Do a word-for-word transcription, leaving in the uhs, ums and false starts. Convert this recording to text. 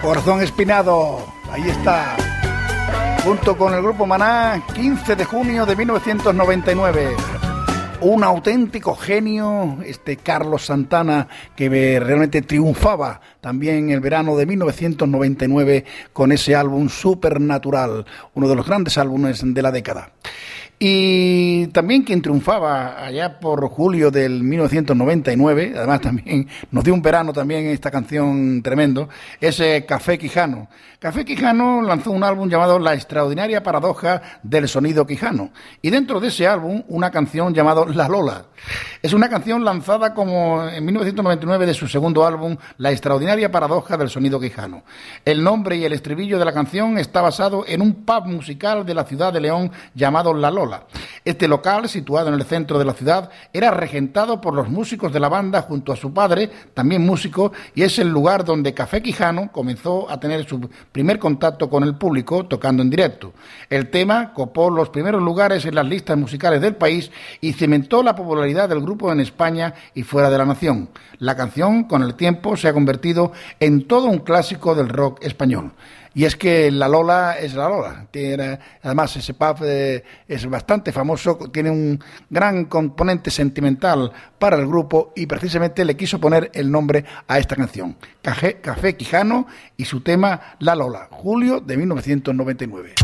Corazón Espinado, ahí está, junto con el grupo Maná, quince de junio de mil novecientos noventa y nueve. Un auténtico genio, este Carlos Santana, que realmente triunfaba también en el verano de mil novecientos noventa y nueve con ese álbum Supernatural, uno de los grandes álbumes de la década. Y también quien triunfaba allá por julio del mil novecientos noventa y nueve, además también nos dio un verano también esta canción tremendo, es Café Quijano. Café Quijano lanzó un álbum llamado La extraordinaria paradoja del sonido quijano, y dentro de ese álbum una canción llamada La Lola. Es una canción lanzada como en mil novecientos noventa y nueve de su segundo álbum, La extraordinaria paradoja del sonido quijano. El nombre y el estribillo de la canción está basado en un pub musical de la ciudad de León llamado La Lola. Este local, situado en el centro de la ciudad, era regentado por los músicos de la banda junto a su padre, también músico, y es el lugar donde Café Quijano comenzó a tener su primer contacto con el público tocando en directo. El tema copó los primeros lugares en las listas musicales del país y cimentó la popularidad del grupo en España y fuera de la nación. La canción, con el tiempo, se ha convertido en todo un clásico del rock español. Y es que La Lola es La Lola. Tiene, además, ese pub eh, es bastante famoso, tiene un gran componente sentimental para el grupo y precisamente le quiso poner el nombre a esta canción. Café, Café Quijano y su tema La Lola, julio de mil novecientos noventa y nueve.